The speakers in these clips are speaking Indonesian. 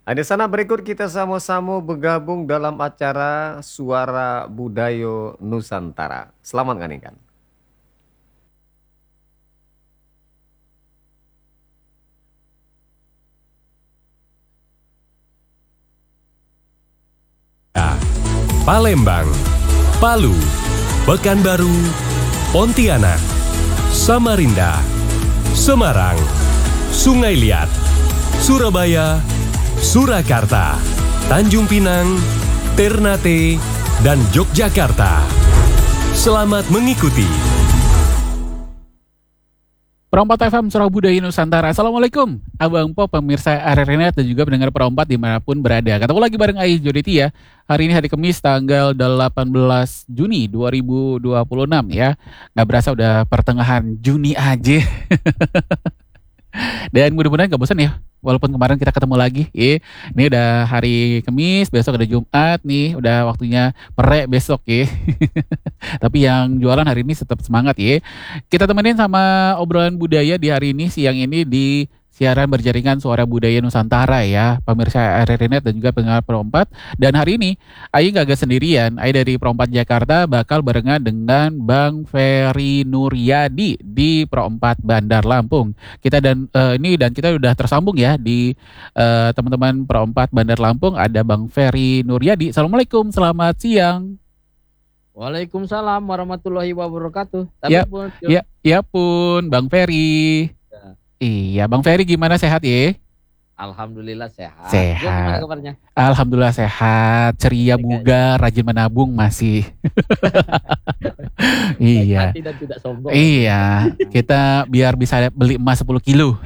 Di sana berikut kita sama-sama bergabung dalam acara Suara Budaya Nusantara. Selamat mendengarkan. Palembang, Palu, Pekanbaru, Pontianak, Samarinda, Semarang, Sungai Liat, Surabaya, Surakarta, Tanjung Pinang, Ternate, dan Yogyakarta. Selamat mengikuti. Perompat FM Surah Budaya Nusantara. Assalamualaikum Abang Po, pemirsa RRNet dan juga pendengar Perompat dimanapun berada. Ketemu lagi bareng Ais Joditi ya. Hari ini hari Kamis tanggal 18 Juni 2026 ya. Gak berasa udah pertengahan Juni aja. Dan mudah-mudahan gak bosan ya. Walaupun kemarin kita ketemu lagi. Ini udah hari Kamis, besok ada Jumat nih. Udah waktunya perek besok ya. Tapi yang jualan hari ini tetap semangat ya. Kita temenin sama obrolan budaya di hari ini, siang ini di siaran berjaringan Suara Budaya Nusantara ya, pemirsa RRNet dan juga pendengar Perompat. Dan hari ini Ayi gak sendirian, Ayi dari Perompat Jakarta bakal barengan dengan Bang Ferry Nuryadi di Perompat Bandar Lampung. Kita udah tersambung ya di teman-teman Perompat Bandar Lampung, ada Bang Ferry Nuryadi. Assalamualaikum, selamat siang. Waalaikumsalam warahmatullahi wabarakatuh. Ya, Pun, ya pun, Bang Ferry. Ya. Iya, Bang Ferry gimana, sehat ya? Alhamdulillah sehat. Sehat. Gimana kabarnya? Alhamdulillah sehat, ceria, bugar, rajin menabung masih. Iya. Hati dan tidak sombong. Iya, kita biar bisa beli emas 10 kilo.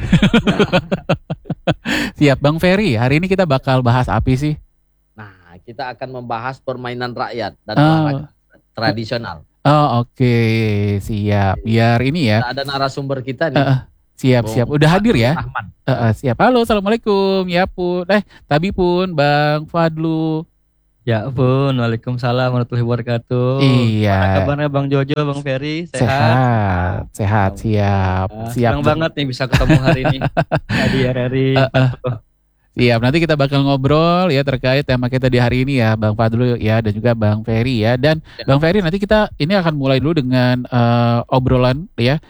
Siap, Bang Ferry. Hari ini kita bakal bahas apa sih? Nah, kita akan membahas permainan rakyat dan Oh. olahraga tradisional. Oh, oke. Siap. Biar ini ya. Ada narasumber kita nih. Siap. Udah hadir ya? Rahman. Siap. Halo, Assalamualaikum. Ya pun. Tadi pun Bang Fadlu. Ya pun, Waalaikumsalam warahmatullahi wabarakatuh. Iya. Gimana kabarnya Bang Jojo, Bang Ferry? Sehat. Siap. Senang banget nih bisa ketemu hari ini di RRI. Siap, nanti kita bakal ngobrol ya terkait tema kita di hari ini ya, Bang Fadlu ya, dan juga Bang Ferry ya. Dan Bang Ferry, nanti kita ini akan mulai dulu dengan obrolan ya,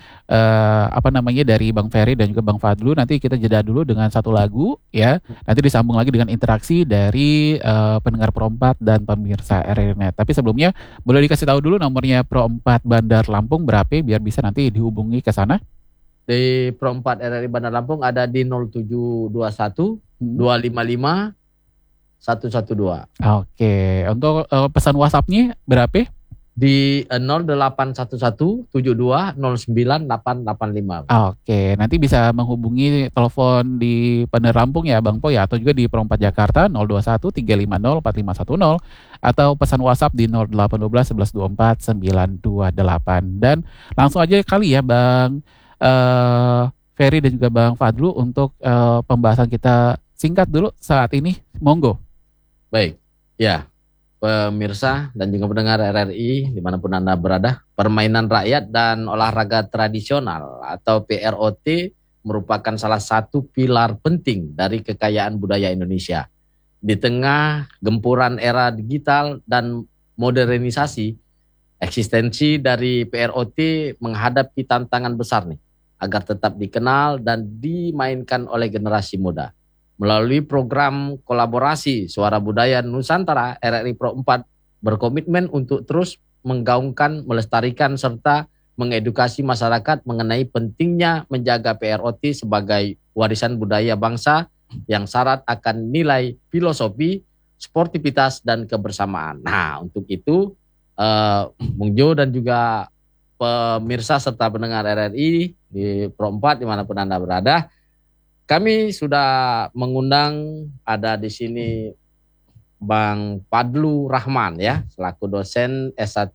dari Bang Ferry dan juga Bang Fadlu. Nanti kita jeda dulu dengan satu lagu ya. Nanti disambung lagi dengan interaksi dari pendengar Perompat dan pemirsa RRNet. Tapi sebelumnya boleh dikasih tahu dulu nomornya Perompat Bandar Lampung berapa biar bisa nanti dihubungi ke sana. Di Perompat RRI Bandar Lampung ada di 0721 255 112. Oke, untuk pesan WhatsApp-nya berapa? Di 0811 72 09 885. Oke, nanti bisa menghubungi telepon di Bandar Lampung ya Bang Po ya, atau juga di Perompat Jakarta 021 350 4510 atau pesan WhatsApp di 0812 11 24 928. Dan langsung aja kali ya Bang Ferry dan juga Bang Fadlu untuk pembahasan kita singkat dulu saat ini, monggo. Baik, ya pemirsa dan juga pendengar RRI dimanapun Anda berada, permainan rakyat dan olahraga tradisional atau PROT merupakan salah satu pilar penting dari kekayaan budaya Indonesia. Di tengah gempuran era digital dan modernisasi, eksistensi dari PROT menghadapi tantangan besar nih, agar tetap dikenal dan dimainkan oleh generasi muda. Melalui program kolaborasi Suara Budaya Nusantara, RRI Pro 4 berkomitmen untuk terus menggaungkan, melestarikan, serta mengedukasi masyarakat mengenai pentingnya menjaga PROT sebagai warisan budaya bangsa yang syarat akan nilai filosofi, sportivitas, dan kebersamaan. Nah, untuk itu, Bung Jo dan juga pemirsa serta pendengar RRI di Pro 4 dimanapun Anda berada, kami sudah mengundang, ada di sini Bang Fadlu Rahman ya, selaku dosen S1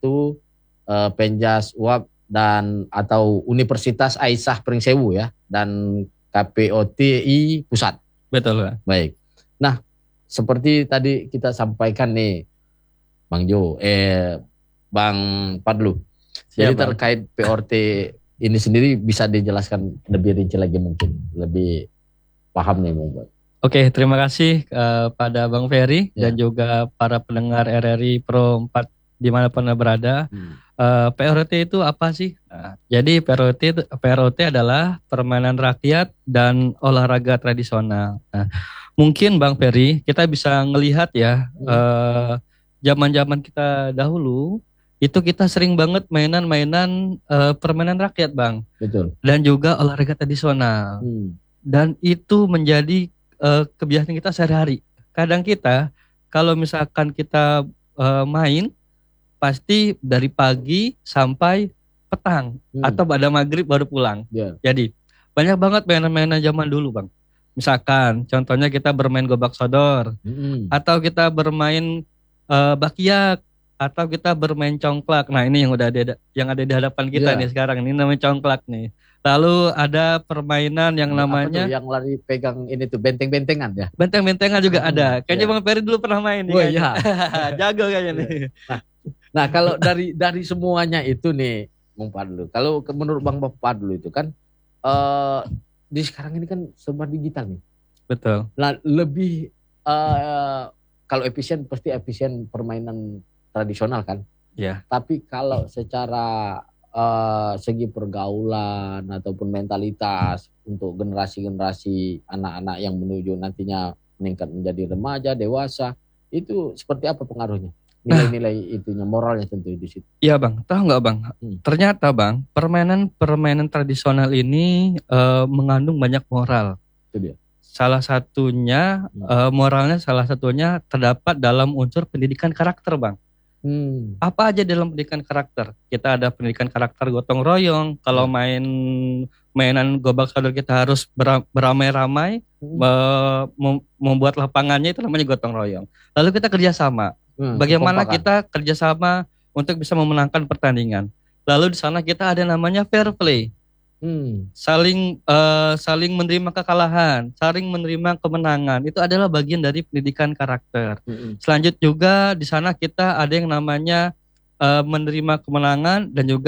Penjas UAP dan atau Universitas Aisyah Pringsewu ya, dan KPOTI Pusat. Betul, Pak. Baik. Nah, seperti tadi kita sampaikan nih Bang Jo, Bang Fadlu. Jadi terkait PRT ini sendiri bisa dijelaskan lebih rinci lagi mungkin, lebih paham nih Bang. Oke, terima kasih pada Bang Ferry Ya. dan juga para pendengar RRI Pro 4 dimanapun Anda berada. PROT itu apa sih? Nah, jadi PROT adalah permainan rakyat dan olahraga tradisional. Nah, mungkin Bang Ferry kita bisa ngelihat ya zaman-zaman kita dahulu itu kita sering banget mainan-mainan permainan rakyat, Bang, Betul. dan juga olahraga tradisional. Dan itu menjadi kebiasaan kita sehari-hari. Kadang kita kalau misalkan kita main pasti dari pagi sampai petang atau pada maghrib baru pulang. Ya. Jadi banyak banget mainan-mainan zaman dulu, Bang. Misalkan contohnya kita bermain gobak sodor, atau kita bermain bakiak, atau kita bermain congklak. Nah, ini yang ada di hadapan kita nih sekarang. Ini namanya congklak nih. Lalu ada permainan yang namanya yang lari pegang ini tuh benteng-bentengan ya. benteng-bentengan juga ada. Kayaknya Bang Ferry dulu pernah main nih. Oh iya. Jago kayaknya nih. Nah, kalau dari semuanya itu nih, Bang Padlu. Kalau menurut Bang Padlu itu kan di sekarang ini kan serba digital nih. Betul. Nah, lebih kalau efisien pasti efisien permainan tradisional kan. Ya. Tapi kalau secara segi pergaulan ataupun mentalitas untuk generasi-generasi anak-anak yang menuju nantinya meningkat menjadi remaja, dewasa, itu seperti apa pengaruhnya? Nilai-nilai itunya, moralnya tentu di situ. Iya, Bang, tahu nggak, Bang? Ternyata, Bang, permainan tradisional ini mengandung banyak moral. Itu dia. Salah satunya moralnya terdapat dalam unsur pendidikan karakter, Bang. Apa aja dalam pendidikan karakter? Kita ada pendidikan karakter gotong royong. Kalau mainan gobak sodor kita harus beramai-ramai, membuat lapangannya itu namanya gotong royong. Lalu kita kerjasama. Bagaimana kita kerjasama untuk bisa memenangkan pertandingan. Lalu di sana kita ada namanya fair play. Saling menerima kekalahan, saling menerima kemenangan. Itu adalah bagian dari pendidikan karakter. Selanjutnya juga di sana kita ada yang namanya menerima kemenangan dan juga